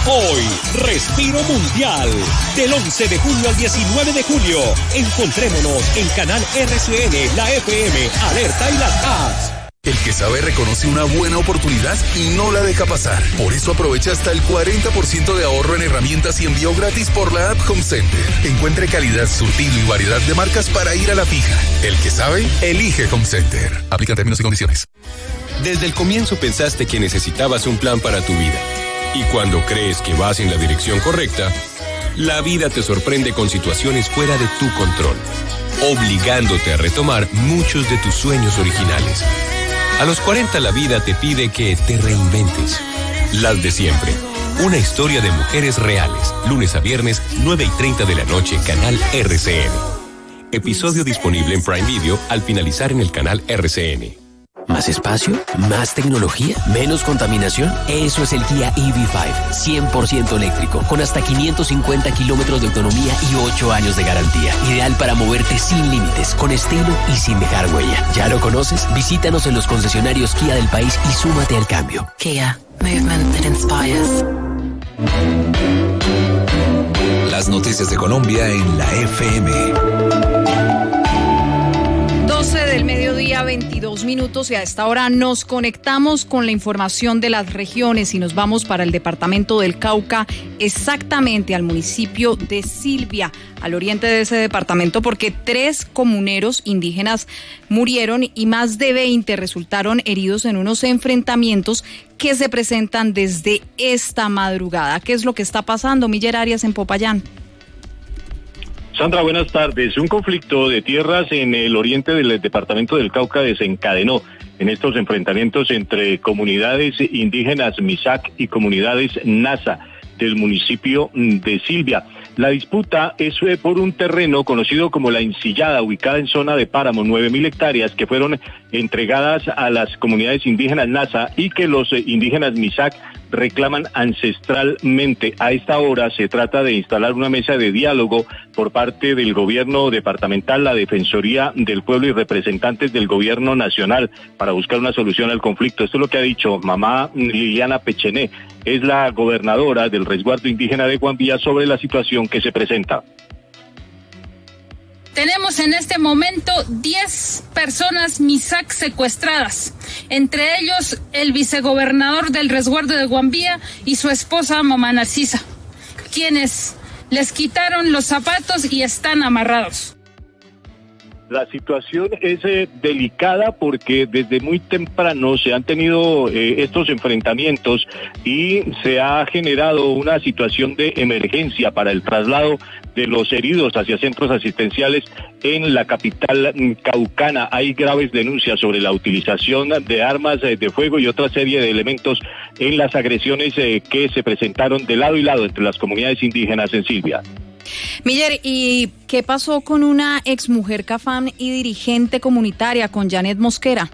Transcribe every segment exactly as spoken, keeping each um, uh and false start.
Hoy, Respiro Mundial. Del once de julio al diecinueve de julio. Encontrémonos en Canal R C N, la F M, Alerta y las apps. El que sabe reconoce una buena oportunidad y no la deja pasar. Por eso aprovecha hasta el cuarenta por ciento de ahorro en herramientas y envío gratis por la app Home Center. Encuentre calidad, surtido y variedad de marcas para ir a la fija. El que sabe, elige Home Center. Aplican términos y condiciones. Desde el comienzo pensaste que necesitabas un plan para tu vida. Y cuando crees que vas en la dirección correcta, la vida te sorprende con situaciones fuera de tu control, obligándote a retomar muchos de tus sueños originales. A los cuarenta la vida te pide que te reinventes. Las de siempre. Una historia de mujeres reales. Lunes a viernes, nueve y treinta de la noche, Canal R C N. Episodio disponible en Prime Video al finalizar en el canal R C N. ¿Más espacio? ¿Más tecnología? ¿Menos contaminación? Eso es el Kia E V cinco, cien por ciento eléctrico, con hasta quinientos cincuenta kilómetros de autonomía y ocho años de garantía. Ideal para moverte sin límites, con estilo y sin dejar huella. ¿Ya lo conoces? Visítanos en los concesionarios Kia del país y súmate al cambio. Kia, movement that inspires. Las noticias de Colombia en la F M. doce del mediodía, veintidós minutos, y a esta hora nos conectamos con la información de las regiones y nos vamos para el departamento del Cauca, exactamente al municipio de Silvia, al oriente de ese departamento, porque tres comuneros indígenas murieron y más de veinte resultaron heridos en unos enfrentamientos que se presentan desde esta madrugada. ¿Qué es lo que está pasando, Miller Arias, en Popayán? Sandra, buenas tardes. Un conflicto de tierras en el oriente del departamento del Cauca desencadenó en estos enfrentamientos entre comunidades indígenas Misak y comunidades Nasa del municipio de Silvia. La disputa es por un terreno conocido como La Ensillada, ubicada en zona de páramo, nueve mil hectáreas que fueron entregadas a las comunidades indígenas Nasa y que los indígenas Misak reclaman ancestralmente. A esta hora se trata de instalar una mesa de diálogo por parte del gobierno departamental, la Defensoría del Pueblo y representantes del gobierno nacional para buscar una solución al conflicto. Esto es lo que ha dicho mamá Liliana Pechené, es la gobernadora del resguardo indígena de Guambía, sobre la situación que se presenta. Tenemos en este momento diez personas Misak secuestradas, entre ellos el vicegobernador del resguardo de Guambía y su esposa Mamá Narcisa, quienes les quitaron los zapatos y están amarrados. La situación es eh, delicada porque desde muy temprano se han tenido eh, estos enfrentamientos y se ha generado una situación de emergencia para el traslado de los heridos hacia centros asistenciales en la capital caucana. Hay graves denuncias sobre la utilización de armas eh, de fuego y otra serie de elementos en las agresiones eh, que se presentaron de lado y lado entre las comunidades indígenas en Silvia. Miller, ¿y qué pasó con una exmujer Cafam y dirigente comunitaria, con Janet Mosquera?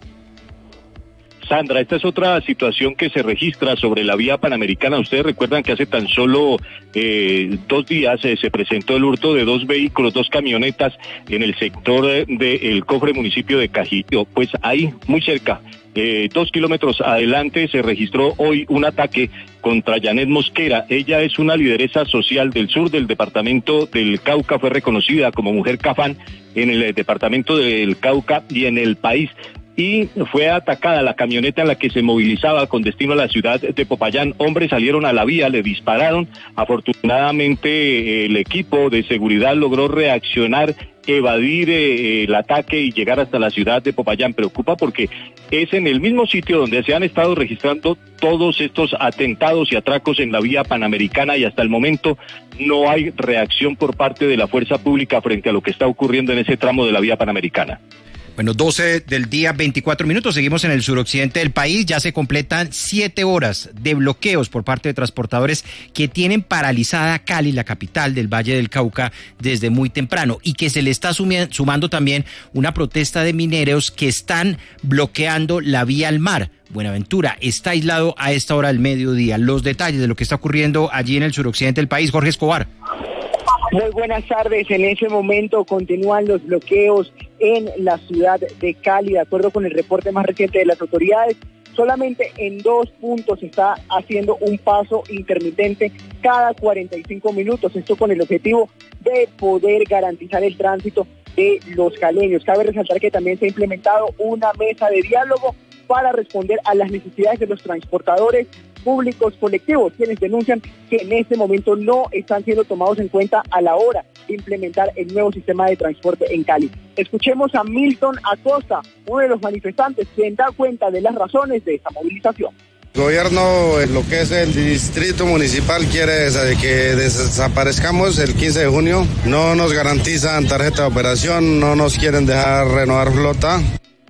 Sandra, esta es otra situación que se registra sobre la vía panamericana. Ustedes recuerdan que hace tan solo eh, dos días eh, se presentó el hurto de dos vehículos, dos camionetas en el sector del de Cofre, municipio de Cajillo. Pues ahí, muy cerca, eh, dos kilómetros adelante, se registró hoy un ataque contra Janet Mosquera. Ella es una lideresa social del sur del departamento del Cauca, fue reconocida como mujer Cafam en el departamento del Cauca y en el país. Y fue atacada la camioneta en la que se movilizaba con destino a la ciudad de Popayán. Hombres salieron a la vía, le dispararon. Afortunadamente el equipo de seguridad logró reaccionar, evadir eh, el ataque y llegar hasta la ciudad de Popayán. Preocupa porque es en el mismo sitio donde se han estado registrando todos estos atentados y atracos en la vía panamericana, y hasta el momento no hay reacción por parte de la fuerza pública frente a lo que está ocurriendo en ese tramo de la vía panamericana. Bueno, doce del día, veinticuatro minutos, seguimos en el suroccidente del país. Ya se completan siete horas de bloqueos por parte de transportadores que tienen paralizada Cali, la capital del Valle del Cauca, desde muy temprano, y que se le está sumi- sumando también una protesta de mineros que están bloqueando la vía al mar. Buenaventura está aislado a esta hora del mediodía. Los detalles de lo que está ocurriendo allí en el suroccidente del país, Jorge Escobar. Muy buenas tardes. En ese momento continúan los bloqueos en la ciudad de Cali. De acuerdo con el reporte más reciente de las autoridades, Solamente en dos puntos se está haciendo un paso intermitente cada cuarenta y cinco minutos, esto con el objetivo de poder garantizar el tránsito de los caleños. Cabe resaltar que también se ha implementado una mesa de diálogo para responder a las necesidades de los transportadores públicos colectivos, quienes denuncian que en este momento no están siendo tomados en cuenta a la hora de implementar el nuevo sistema de transporte en Cali. Escuchemos a Milton Acosta, uno de los manifestantes, quien da cuenta de las razones de esta movilización. El gobierno, lo que es el distrito municipal, quiere que desaparezcamos el quince de junio. No nos garantizan tarjeta de operación, no nos quieren dejar renovar flota.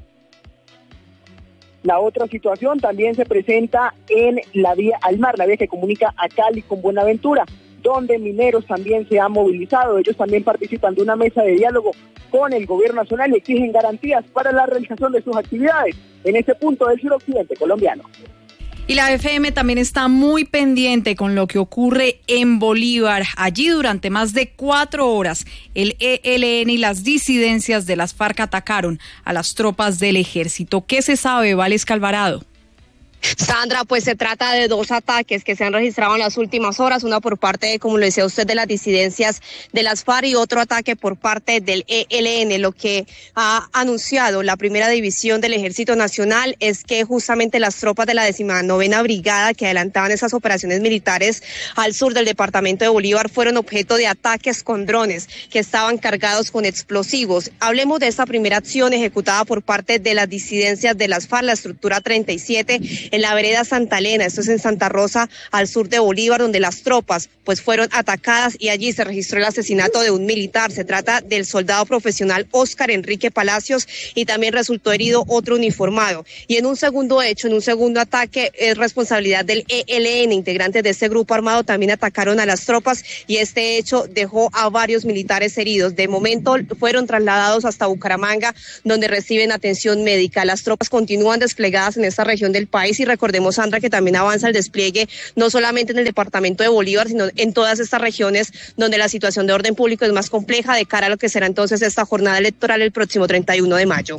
La otra situación también se presenta en la vía al mar, la vía que comunica a Cali con Buenaventura, donde mineros también se han movilizado. Ellos también participan de una mesa de diálogo con el gobierno nacional y exigen garantías para la realización de sus actividades en este punto del suroccidente colombiano. Y la F M también está muy pendiente con lo que ocurre en Bolívar. Allí durante más de cuatro horas el E L N y las disidencias de las FARC atacaron a las tropas del ejército. ¿Qué se sabe, Valesca Alvarado? Sandra, pues se trata de dos ataques que se han registrado en las últimas horas, una por parte, como lo decía usted, de las disidencias de las FARC y otro ataque por parte del E L N. Lo que ha anunciado la primera división del Ejército Nacional es que justamente las tropas de la decimanovena Brigada que adelantaban esas operaciones militares al sur del departamento de Bolívar fueron objeto de ataques con drones que estaban cargados con explosivos. Hablemos de esta primera acción ejecutada por parte de las disidencias de las FARC, la estructura treinta y siete, en la vereda Santa Elena, esto es en Santa Rosa, al sur de Bolívar, donde las tropas pues fueron atacadas y allí se registró el asesinato de un militar. Se trata del soldado profesional Óscar Enrique Palacios y también resultó herido otro uniformado. Y en un segundo hecho, en un segundo ataque, es responsabilidad del E L N. Integrantes de este grupo armado también atacaron a las tropas y este hecho dejó a varios militares heridos. De momento fueron trasladados hasta Bucaramanga, donde reciben atención médica. Las tropas continúan desplegadas en esta región del país y recordemos, Sandra, que también avanza el despliegue no solamente en el departamento de Bolívar, sino en todas estas regiones donde la situación de orden público es más compleja de cara a lo que será entonces esta jornada electoral el próximo treinta y uno de mayo.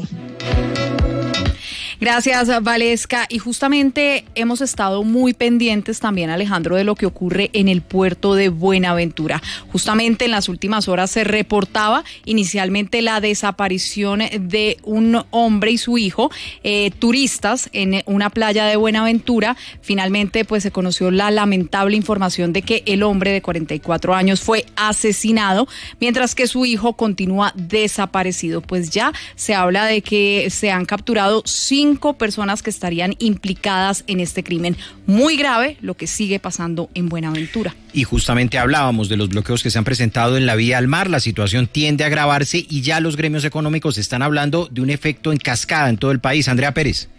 Gracias, Valesca. Y justamente hemos estado muy pendientes también, Alejandro, de lo que ocurre en el puerto de Buenaventura. Justamente en las últimas horas se reportaba inicialmente la desaparición de un hombre y su hijo, eh, turistas en una playa de Buenaventura. Finalmente, pues se conoció la lamentable información de que el hombre de cuarenta y cuatro años fue asesinado, mientras que su hijo continúa desaparecido. Pues ya se habla de que se han capturado cinco Cinco personas que estarían implicadas en este crimen. Muy grave lo que sigue pasando en Buenaventura. Y justamente hablábamos de los bloqueos que se han presentado en la vía al mar. La situación tiende a agravarse y ya los gremios económicos están hablando de un efecto en cascada en todo el país. Andrea Pérez.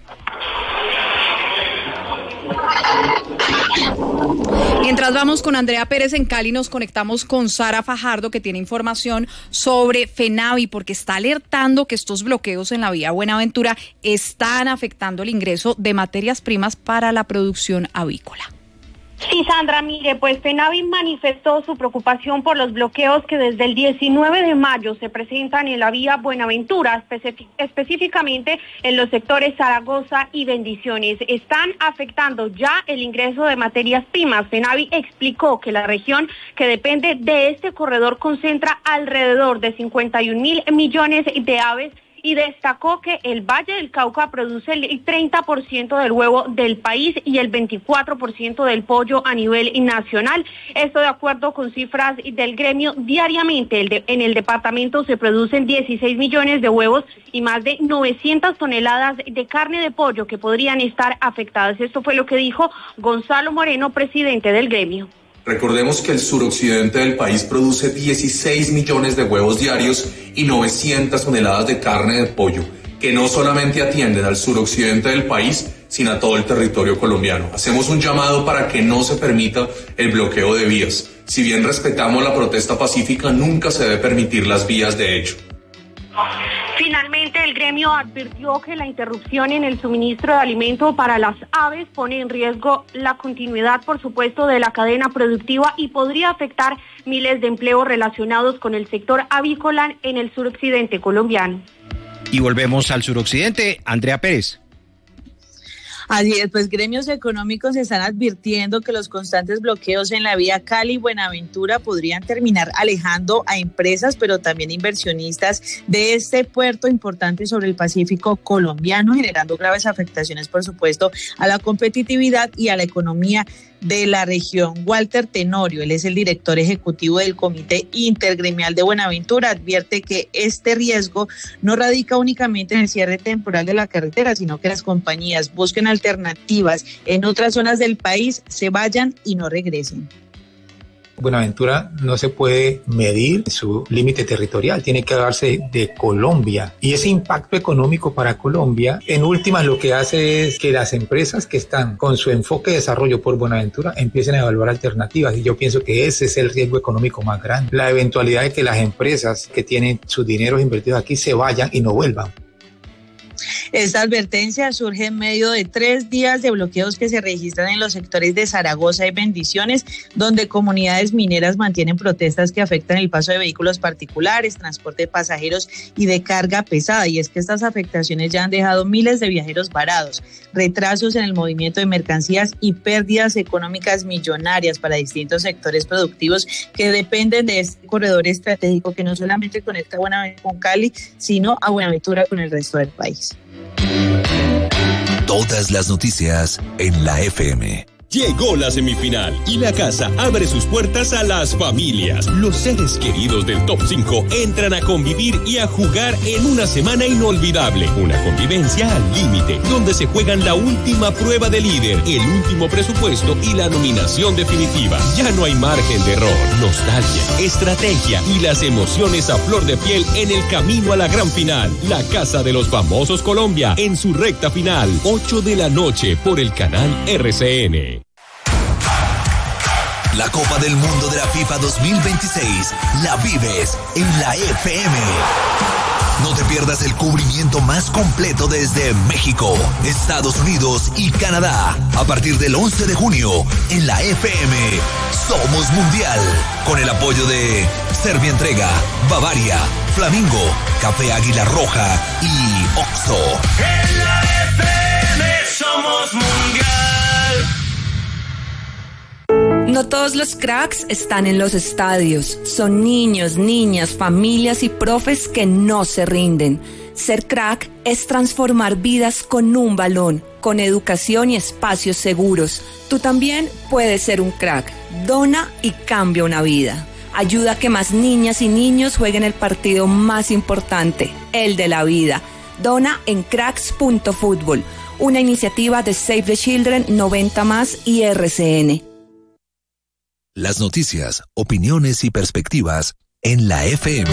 Mientras vamos con Andrea Pérez en Cali, nos conectamos con Sara Fajardo, que tiene información sobre FENAVI, porque está alertando que estos bloqueos en la vía Buenaventura están afectando el ingreso de materias primas para la producción avícola. Sí, Sandra, mire, pues FENAVI manifestó su preocupación por los bloqueos que desde el diecinueve de mayo se presentan en la vía Buenaventura, especi- específicamente en los sectores Zaragoza y Bendiciones. Están afectando ya el ingreso de materias primas. FENAVI explicó que la región que depende de este corredor concentra alrededor de cincuenta y un mil millones de aves y destacó que el Valle del Cauca produce el treinta por ciento del huevo del país y el veinticuatro por ciento del pollo a nivel nacional. Esto de acuerdo con cifras del gremio. Diariamente el de, en el departamento se producen dieciséis millones de huevos y más de novecientas toneladas de carne de pollo que podrían estar afectadas. Esto fue lo que dijo Gonzalo Moreno, presidente del gremio. Recordemos que el suroccidente del país produce dieciséis millones de huevos diarios y novecientas toneladas de carne de pollo, que no solamente atienden al suroccidente del país, sino a todo el territorio colombiano. Hacemos un llamado para que no se permita el bloqueo de vías. Si bien respetamos la protesta pacífica, nunca se debe permitir las vías de hecho. Finalmente, el gremio advirtió que la interrupción en el suministro de alimento para las aves pone en riesgo la continuidad, por supuesto, de la cadena productiva y podría afectar miles de empleos relacionados con el sector avícola en el suroccidente colombiano. Y volvemos al suroccidente. Andrea Pérez. Así es, pues gremios económicos están advirtiendo que los constantes bloqueos en la vía Cali-Buenaventura podrían terminar alejando a empresas, pero también inversionistas de este puerto importante sobre el Pacífico colombiano, generando graves afectaciones, por supuesto, a la competitividad y a la economía de la región. Walter Tenorio, él es el director ejecutivo del Comité Intergremial de Buenaventura, advierte que este riesgo no radica únicamente en el cierre temporal de la carretera, sino que las compañías busquen alternativas en otras zonas del país, se vayan y no regresen. Buenaventura no se puede medir su límite territorial, tiene que darse de Colombia, y ese impacto económico para Colombia en últimas lo que hace es que las empresas que están con su enfoque de desarrollo por Buenaventura empiecen a evaluar alternativas, y yo pienso que ese es el riesgo económico más grande, la eventualidad de que las empresas que tienen sus dineros invertidos aquí se vayan y no vuelvan. Esta advertencia surge en medio de tres días de bloqueos que se registran en los sectores de Zaragoza y Bendiciones, donde comunidades mineras mantienen protestas que afectan el paso de vehículos particulares, transporte de pasajeros y de carga pesada. Y es que estas afectaciones ya han dejado miles de viajeros varados, retrasos en el movimiento de mercancías y pérdidas económicas millonarias para distintos sectores productivos que dependen de este corredor estratégico que no solamente conecta a Buenaventura con Cali, sino a Buenaventura con el resto del país. Todas las noticias en la F M. Llegó la semifinal y la casa abre sus puertas a las familias. Los seres queridos del top cinco entran a convivir y a jugar en una semana inolvidable. Una convivencia al límite, donde se juegan la última prueba de líder, el último presupuesto y la nominación definitiva. Ya no hay margen de error, nostalgia, estrategia y las emociones a flor de piel en el camino a la gran final. La Casa de los Famosos Colombia en su recta final, ocho de la noche por el canal R C N. La Copa del Mundo de la FIFA dos mil veintiséis la vives en la F M. No te pierdas el cubrimiento más completo desde México, Estados Unidos y Canadá. A partir del once de junio, en la F M, Somos Mundial. Con el apoyo de Servientrega, Bavaria, Flamingo, Café Águila Roja y Oxxo. En la F M somos Mundial. No todos los cracks están en los estadios. Son niños, niñas, familias y profes que no se rinden. Ser crack es transformar vidas con un balón, con educación y espacios seguros. Tú también puedes ser un crack. Dona y cambia una vida. Ayuda a que más niñas y niños jueguen el partido más importante, el de la vida. Dona en cracks punto fútbol, una iniciativa de Save the Children, noventa más y R C N. Las noticias, opiniones y perspectivas en la F M.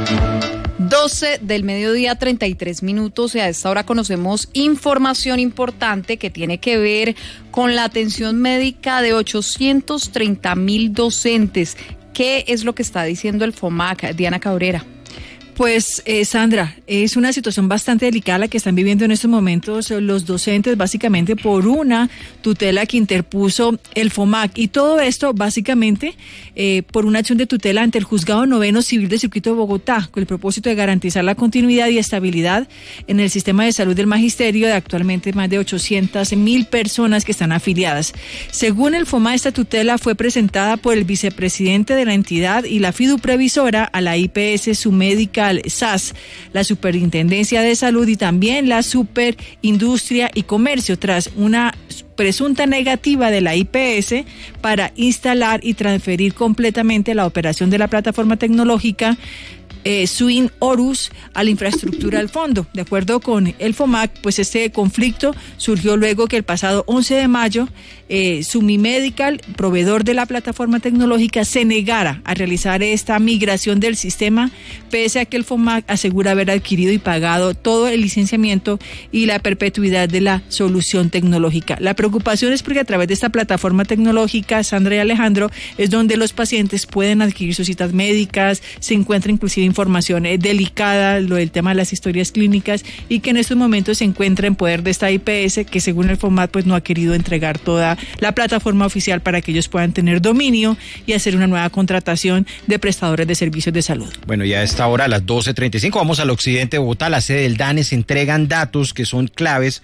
doce del mediodía, treinta y tres minutos, y a esta hora conocemos información importante que tiene que ver con la atención médica de ochocientos treinta mil docentes. ¿Qué es lo que está diciendo el FOMAC, Diana Cabrera? Pues, eh, Sandra, es una situación bastante delicada la que están viviendo en estos momentos los docentes, básicamente por una tutela que interpuso el FOMAC. Y todo esto, básicamente, eh, por una acción de tutela ante el Juzgado Noveno Civil del Circuito de Bogotá, con el propósito de garantizar la continuidad y estabilidad en el sistema de salud del magisterio de actualmente más de ochocientas mil personas que están afiliadas. Según el FOMAC, esta tutela fue presentada por el vicepresidente de la entidad y la fiduprevisora a la I P S Submédica S A S, la Superintendencia de Salud y también la Superindustria y Comercio, tras una presunta negativa de la I P S para instalar y transferir completamente la operación de la plataforma tecnológica Eh, Swin Horus a la infraestructura del fondo. De acuerdo con el FOMAC, pues este conflicto surgió luego que el pasado once de mayo eh, Sumimedical, proveedor de la plataforma tecnológica, se negara a realizar esta migración del sistema, pese a que el FOMAC asegura haber adquirido y pagado todo el licenciamiento y la perpetuidad de la solución tecnológica. La preocupación es porque a través de esta plataforma tecnológica, Sandra y Alejandro, es donde los pacientes pueden adquirir sus citas médicas, se encuentra inclusive información delicada, lo del tema de las historias clínicas, y que en estos momentos se encuentra en poder de esta I P S, que según el FOMAC pues no ha querido entregar toda la plataforma oficial para que ellos puedan tener dominio y hacer una nueva contratación de prestadores de servicios de salud. Bueno, ya a esta hora, a las doce treinta y cinco, vamos al occidente de Bogotá. La sede del DANE se entregan datos que son claves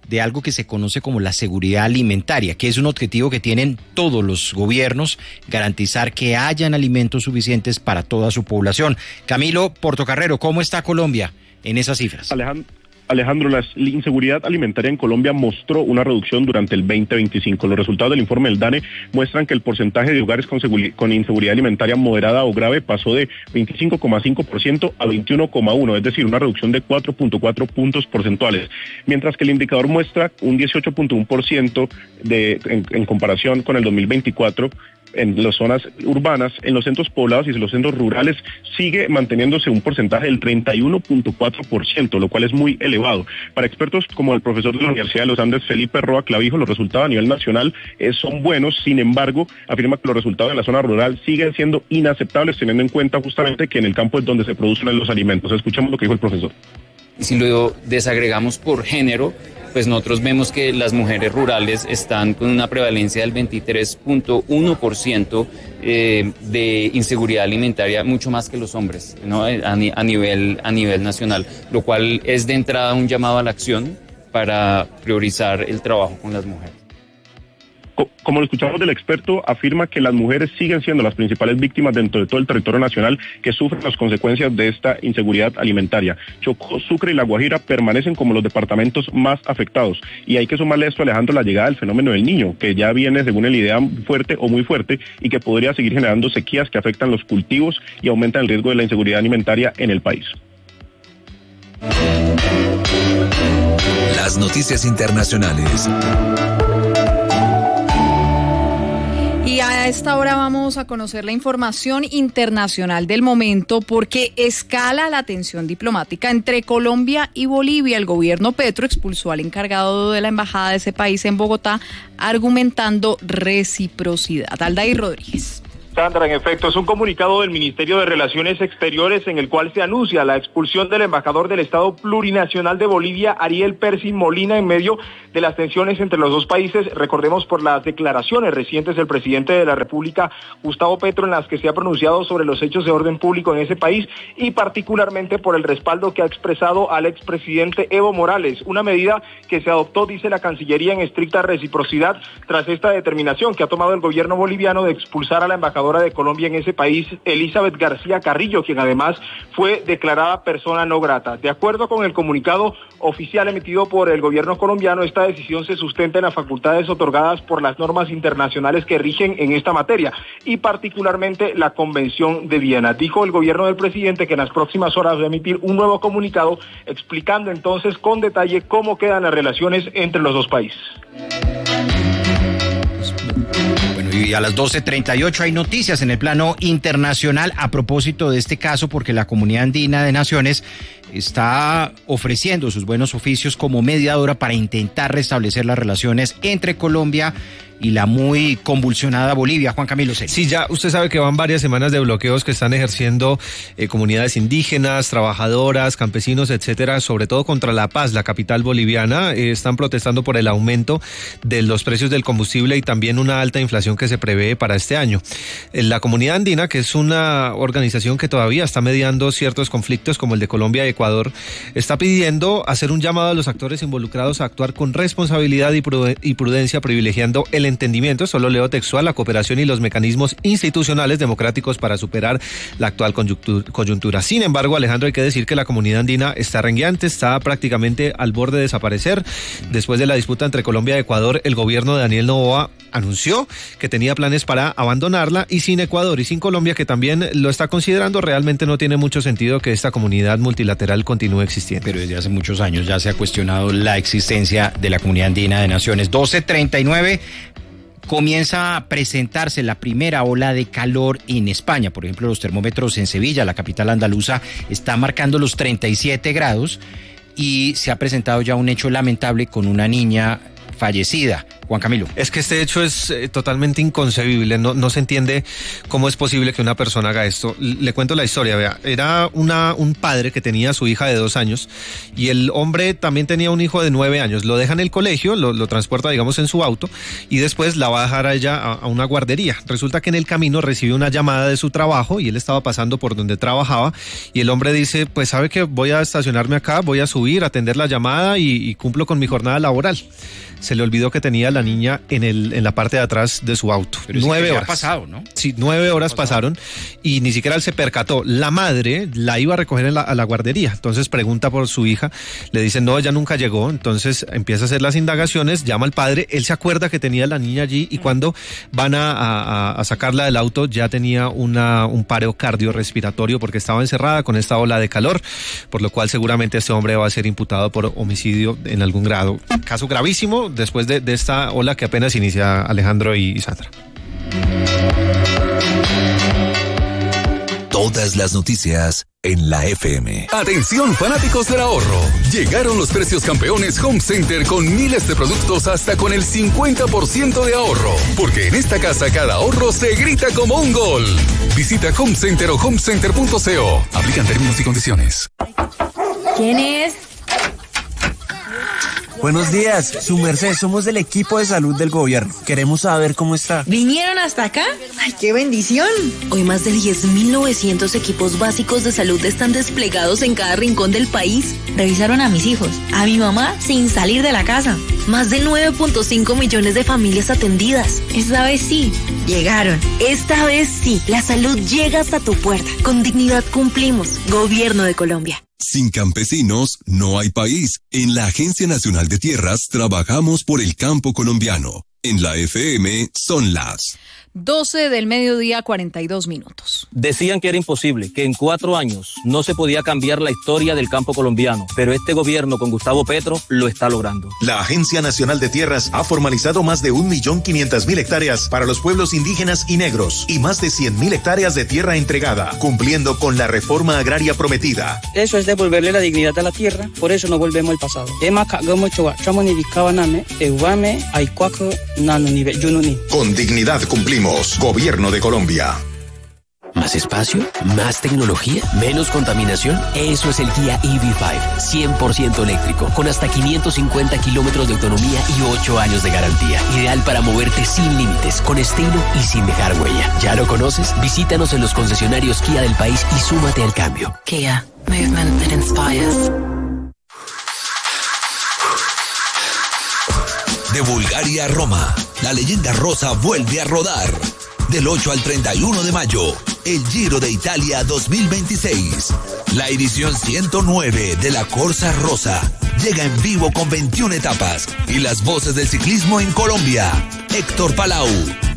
de algo que se conoce como la seguridad alimentaria, que es un objetivo que tienen todos los gobiernos, garantizar que hayan alimentos suficientes para toda su población. Camilo Portocarrero, ¿cómo está Colombia en esas cifras? Alejandro. Alejandro, la inseguridad alimentaria en Colombia mostró una reducción durante el veinte veinticinco. Los resultados del informe del DANE muestran que el porcentaje de hogares con, con inseguridad alimentaria moderada o grave pasó de veinticinco coma cinco por ciento a veintiuno coma uno por ciento, es decir, una reducción de cuatro punto cuatro puntos porcentuales, mientras que el indicador muestra un dieciocho punto uno por ciento de, en, en comparación con el dos mil veinticuatro. En las zonas urbanas, en los centros poblados y en los centros rurales sigue manteniéndose un porcentaje del treinta y uno punto cuatro por ciento, lo cual es muy elevado. Para expertos como el profesor de la Universidad de los Andes, Felipe Roa Clavijo, los resultados a nivel nacional eh, son buenos. Sin embargo, afirma que los resultados en la zona rural siguen siendo inaceptables, teniendo en cuenta justamente que en el campo es donde se producen los alimentos. Escuchamos lo que dijo el profesor. Si lo desagregamos por género, pues nosotros vemos que las mujeres rurales están con una prevalencia del veintitrés punto uno por ciento eh, de inseguridad alimentaria, mucho más que los hombres, ¿no? a, ni, a, nivel, a nivel nacional, lo cual es de entrada un llamado a la acción para priorizar el trabajo con las mujeres. Como lo escuchamos del experto, afirma que las mujeres siguen siendo las principales víctimas dentro de todo el territorio nacional que sufren las consecuencias de esta inseguridad alimentaria. Chocó, Sucre y La Guajira permanecen como los departamentos más afectados. Y hay que sumarle esto, Alejandro, la llegada del fenómeno del Niño, que ya viene, según el IDEAM, fuerte o muy fuerte y que podría seguir generando sequías que afectan los cultivos y aumentan el riesgo de la inseguridad alimentaria en el país. Las noticias internacionales. Y a esta hora vamos a conocer la información internacional del momento porque escala la tensión diplomática entre Colombia y Bolivia. El gobierno Petro expulsó al encargado de la embajada de ese país en Bogotá argumentando reciprocidad. Aldair Rodríguez. Sandra, en efecto, es un comunicado del Ministerio de Relaciones Exteriores en el cual se anuncia la expulsión del embajador del Estado Plurinacional de Bolivia, Ariel Percy Molina, en medio de las tensiones entre los dos países. Recordemos por las declaraciones recientes del presidente de la República, Gustavo Petro, en las que se ha pronunciado sobre los hechos de orden público en ese país y particularmente por el respaldo que ha expresado al expresidente Evo Morales, una medida que se adoptó, dice la Cancillería, en estricta reciprocidad tras esta determinación que ha tomado el gobierno boliviano de expulsar a la embajadora de Colombia en ese país, Elizabeth García Carrillo, quien además fue declarada persona no grata. De acuerdo con el comunicado oficial emitido por el gobierno colombiano, esta decisión se sustenta en las facultades otorgadas por las normas internacionales que rigen en esta materia y particularmente la Convención de Viena. Dijo el gobierno del presidente que en las próximas horas va a emitir un nuevo comunicado explicando entonces con detalle cómo quedan las relaciones entre los dos países. Y a las doce treinta y ocho hay noticias en el plano internacional a propósito de este caso, porque la Comunidad Andina de Naciones está ofreciendo sus buenos oficios como mediadora para intentar restablecer las relaciones entre Colombia y la muy convulsionada Bolivia. Juan Camilo Celis. Sí, ya usted sabe que van varias semanas de bloqueos que están ejerciendo eh, comunidades indígenas, trabajadoras, campesinos, etcétera, sobre todo contra La Paz, la capital boliviana. Eh, están protestando por el aumento de los precios del combustible y también una alta inflación que se prevé para este año. Eh, la Comunidad Andina, que es una organización que todavía está mediando ciertos conflictos como el de Colombia y Ecuador, está pidiendo hacer un llamado a los actores involucrados a actuar con responsabilidad y prudencia, privilegiando el entendimiento, solo leo textual, la cooperación y los mecanismos institucionales democráticos para superar la actual coyuntura. Sin embargo, Alejandro, hay que decir que la Comunidad Andina está rengueante, está prácticamente al borde de desaparecer. Después de la disputa entre Colombia y Ecuador, el gobierno de Daniel Noboa anunció que tenía planes para abandonarla, y sin Ecuador y sin Colombia, que también lo está considerando, realmente no tiene mucho sentido que esta comunidad multilateral continúe existiendo. Pero desde hace muchos años ya se ha cuestionado la existencia de la Comunidad Andina de Naciones. doce treinta y nueve. Comienza a presentarse la primera ola de calor en España. Por ejemplo, los termómetros en Sevilla, la capital andaluza, está marcando los treinta y siete grados y se ha presentado ya un hecho lamentable con una niña fallecida. Juan Camilo. Es que este hecho es eh, totalmente inconcebible, no, no se entiende cómo es posible que una persona haga esto. Le cuento la historia, vea, era una, un padre que tenía a su hija de dos años y el hombre también tenía un hijo de nueve años, lo deja en el colegio, lo, lo transporta digamos en su auto y después la va a dejar a ella a, a una guardería. Resulta que en el camino recibe una llamada de su trabajo y él estaba pasando por donde trabajaba y el hombre dice, pues sabe que voy a estacionarme acá, voy a subir, atender la llamada y, y cumplo con mi jornada laboral. Se le olvidó que tenía a la niña en el en la parte de atrás de su auto. Pero nueve sí horas. Ha pasado, ¿no? Sí, nueve horas pasaron y ni siquiera él se percató. La madre la iba a recoger en la, a la guardería. Entonces pregunta por su hija. Le dicen, no, ella nunca llegó. Entonces empieza a hacer las indagaciones, llama al padre. Él se acuerda que tenía a la niña allí y cuando van a, a, a sacarla del auto ya tenía una, un paro cardiorrespiratorio porque estaba encerrada con esta ola de calor, por lo cual seguramente este hombre va a ser imputado por homicidio en algún grado. Caso gravísimo después de, de esta ola que apenas inicia Alejandro y Sandra. Todas las noticias en la F M. Atención fanáticos del ahorro. Llegaron los precios campeones Home Center con miles de productos hasta con el cincuenta por ciento de ahorro. Porque en esta casa cada ahorro se grita como un gol. Visita Home Center o homecenter punto co. Aplican términos y condiciones. ¿Quién es? Buenos días, su merced, somos del equipo de salud del gobierno. Queremos saber cómo está. ¿Vinieron hasta acá? ¡Ay, qué bendición! Hoy más de diez mil novecientos equipos básicos de salud están desplegados en cada rincón del país. Revisaron a mis hijos, a mi mamá, sin salir de la casa. Más de nueve punto cinco millones de familias atendidas. Esta vez sí, llegaron. Esta vez sí, la salud llega hasta tu puerta. Con dignidad cumplimos. Gobierno de Colombia. Sin campesinos no hay país. En la Agencia Nacional de Tierras trabajamos por el campo colombiano. En la F M son las doce del mediodía, cuarenta y dos minutos. Decían que era imposible, que en cuatro años no se podía cambiar la historia del campo colombiano, pero este gobierno con Gustavo Petro lo está logrando. La Agencia Nacional de Tierras ha formalizado más de un millón quinientas mil hectáreas para los pueblos indígenas y negros y más de cien mil hectáreas de tierra entregada, cumpliendo con la reforma agraria prometida. Eso es devolverle la dignidad a la tierra, por eso no volvemos al pasado. Con dignidad cumplimos. Gobierno de Colombia. ¿Más espacio? ¿Más tecnología? ¿Menos contaminación? Eso es el Kia E V cinco, cien por ciento eléctrico, con hasta quinientos cincuenta kilómetros de autonomía y ocho años de garantía. Ideal para moverte sin límites, con estilo y sin dejar huella. ¿Ya lo conoces? Visítanos en los concesionarios Kia del país y súmate al cambio. Kia, movement that inspires. De Bulgaria a Roma, la leyenda rosa vuelve a rodar. Del ocho al treinta y uno de mayo, el Giro de Italia dos mil veintiséis. La edición ciento nueve de la Corsa Rosa llega en vivo con veintiuna etapas y las voces del ciclismo en Colombia. Héctor Palau,